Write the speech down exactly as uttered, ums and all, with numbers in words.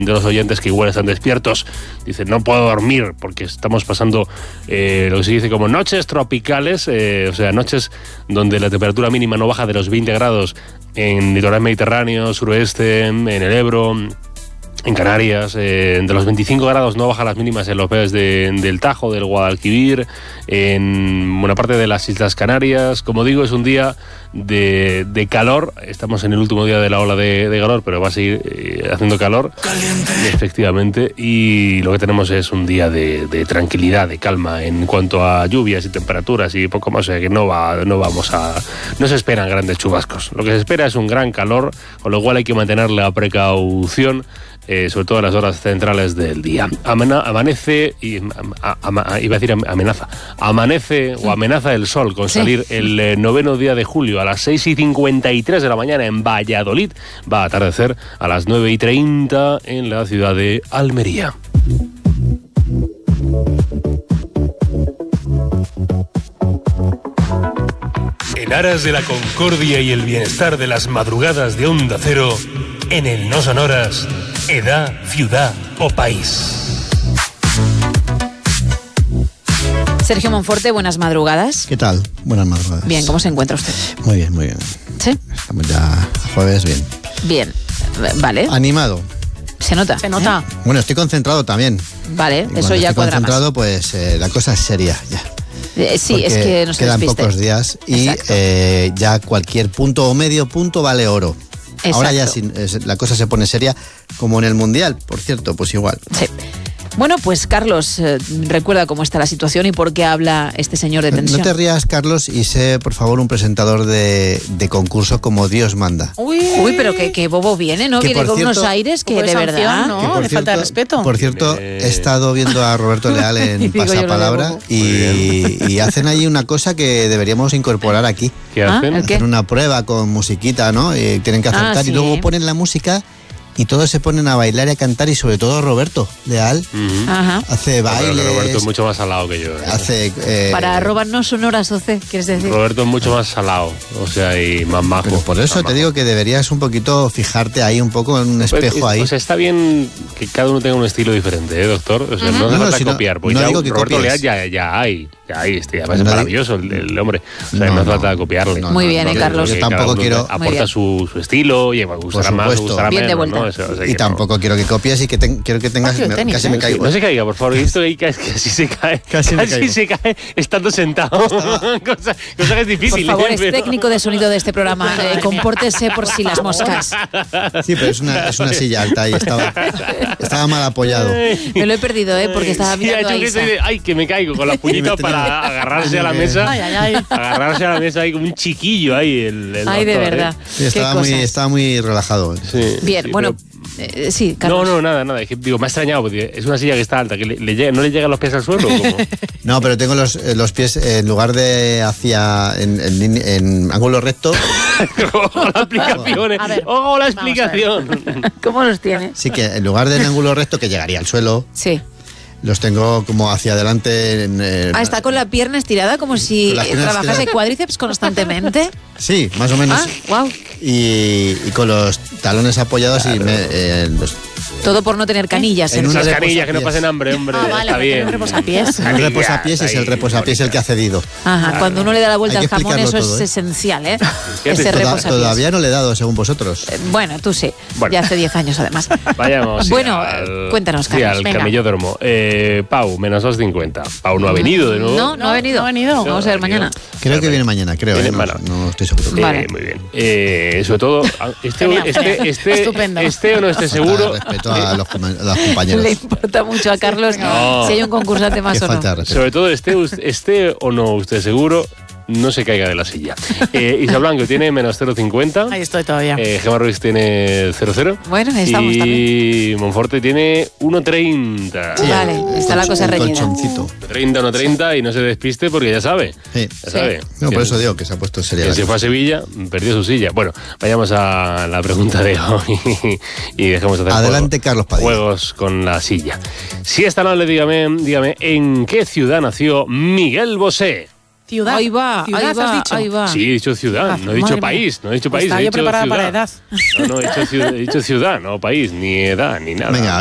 de los oyentes que igual están despiertos. Dicen, no puedo dormir porque estamos pasando eh, lo que se dice como noches tropicales, eh, o sea, noches donde la temperatura mínima no baja de los veinte grados en litoral mediterráneo, suroeste, en el Ebro, en Canarias, eh, de los veinticinco grados no bajan las mínimas en los valles de, del Tajo, del Guadalquivir, en buena parte de las Islas Canarias. Como digo, es un día de, de calor. Estamos en el último día de la ola de, de calor, pero va a seguir eh, haciendo calor, caliente, efectivamente, y lo que tenemos es un día de, de tranquilidad, de calma en cuanto a lluvias y temperaturas y poco más. O sea que no, va, no vamos a... no se esperan grandes chubascos. Lo que se espera es un gran calor, con lo cual hay que mantener la precaución, Eh, sobre todo en las horas centrales del día. Amena, amanece, y, a, a, iba a decir amenaza, amanece o amenaza el sol con salir sí. el eh, noveno día de julio a las seis y cincuenta y tres de la mañana en Valladolid. Va a atardecer a las nueve y treinta en la ciudad de Almería. En aras de la concordia y el bienestar de las madrugadas de Onda Cero, en el No Sonoras, edad, ciudad o país. Sergio Monforte, buenas madrugadas. ¿Qué tal? Buenas madrugadas. Bien, ¿cómo se encuentra usted? Muy bien, muy bien. ¿Sí? Estamos ya jueves, bien. Bien, vale. Animado. Se nota. Se nota. ¿Eh? Bueno, estoy concentrado también. Vale, y eso ya cuadra más. Concentrado, pues eh, la cosa es seria ya. Eh, sí, porque es que no se quedan despiste. Pocos días y eh, ya cualquier punto o medio punto vale oro. Exacto. Ahora ya sin, es, la cosa se pone seria, como en el Mundial, por cierto, pues igual. Sí. Bueno, pues Carlos, eh, recuerda cómo está la situación y por qué habla este señor de tensión. No te rías, Carlos, y sé, por favor, un presentador de, de concurso como Dios manda. Uy, Uy pero que, que bobo viene, ¿no? Que viene con cierto, unos aires que de verdad, ¿no? Le falta de respeto. Por cierto, he estado viendo a Roberto Leal en Pasapalabra y, y hacen ahí una cosa que deberíamos incorporar aquí. ¿Qué hacen? ¿Ah? ¿El qué? Hacen una prueba con musiquita, ¿no? Y tienen que acertar ah, sí. y luego ponen la música y todos se ponen a bailar y a cantar, y sobre todo Roberto Leal uh-huh. Ajá. hace bailes. Pero Roberto es mucho más salado que yo. ¿eh? Hace, eh, Para robarnos sonoras, O C, ¿quieres decir? Roberto es mucho más salado, o sea, y más majo. Pero por eso te majo. digo que deberías un poquito fijarte ahí un poco en un espejo pues, ahí. O sea, está bien que cada uno tenga un estilo diferente, ¿eh, doctor? O sea, uh-huh. no hace no, falta no, si copiar, porque no, ya no Roberto Leal ya, ya hay. Ahí, este, además es maravilloso el, el hombre. O sea, no, no hace falta copiarle. No, Muy bien, no, eh, Carlos. Yo tampoco quiero. Aporta su, su estilo, y gustará más, gustará bien menos. De vuelta. ¿no? O sea, o sea, y tampoco no. quiero que copies y que te, quiero que tengas. Me, tenis, casi ¿eh? me caigo. No se caiga, por favor. Esto ahí casi se cae. Casi, casi se cae estando sentado. cosa, cosa que es difícil. Por favor, ¿eh? es pero... técnico de sonido de este programa. Eh, compórtese por si las moscas. Sí, pero es una, es una silla alta y estaba, estaba mal apoyado. Me lo he perdido, ¿eh? Porque estaba mirando sí, a Isa. De, ay, que me caigo con la puñita para agarrarse a la mesa. Ay, ay, ay. Agarrarse a la mesa ahí como un chiquillo ahí. El, el ay, doctor, de verdad. ¿eh? Sí, estaba, muy, estaba muy relajado. Sí, Bien, sí, bueno. Pero... Eh, sí, Carlos. No, no, nada, nada. Es que, digo, me ha extrañado porque es una silla que está alta, que le, le llega, no le llegan los pies al suelo. ¿Cómo? No, pero tengo los, los pies en lugar de hacia en, en, en ángulo recto. Ojo la explicación. Ojo la explicación. ¿Cómo los tiene? Sí, que en lugar del ángulo recto que llegaría al suelo. Sí. Los tengo como hacia adelante. En, eh, ah, está con la pierna estirada como si trabajase cuádriceps constantemente. Sí, más o menos. Ah, wow. Y, y con los talones apoyados claro. y me, eh, los, todo por no tener canillas. En unas canillas que no pasen hambre, hombre. Ah, vale, está bien. Un reposapiés. Un reposapiés es el reposapiés el que ha cedido. Ajá, claro. Cuando uno le da la vuelta al jamón, eso todo, es ¿eh? esencial, ¿eh? Ese Toda, reposapiés. Todavía no le he dado, según vosotros. Eh, bueno, tú sí. Bueno. Ya hace diez años, además. Vayamos. Bueno, al, cuéntanos, Carlos. Sí, al venga. camellódromo. Eh, Pau, menos dos cincuenta. Pau no ha venido de nuevo. No, no ha venido. No ha venido. Vamos a ver mañana. Creo que viene mañana, creo. Viene ¿eh? no, no estoy seguro. Eh, vale. Muy bien. Eh, sobre todo, este, este, este, Estupendo. este o no esté seguro. Respeto a los, a los compañeros. Le importa mucho a Carlos no. si hay un concursante más o no. Sobre todo, esté, esté o no usted seguro, no se caiga de la silla. Eh, Isa Blanco tiene menos cero coma cincuenta. Ahí estoy todavía. Eh, Gemma Ruiz tiene cero coma cero. Bueno, ahí estamos y también. Y Monforte tiene uno coma treinta. Sí, vale, está la cosa reñida. Colchoncito. treinta, uno treinta y no se despiste porque ya sabe. Sí. Ya sabe. No, por eso digo que se ha puesto seria. Que se fue a Sevilla, perdió su silla. Bueno, vayamos a la pregunta de hoy y dejemos de hacer Adelante, juegos, Carlos Padilla. juegos con la silla. Si esta noche, dígame, dígame, ¿en qué ciudad nació Miguel Bosé? Ciudad. Ahí va, ciudad, ahí va, has dicho. ahí va. Sí, he dicho ciudad, no he dicho país, no he dicho país. Estaba he yo dicho preparada ciudad. para edad. No, no, he dicho ciudad, he dicho ciudad, no país, ni edad, ni nada. Venga,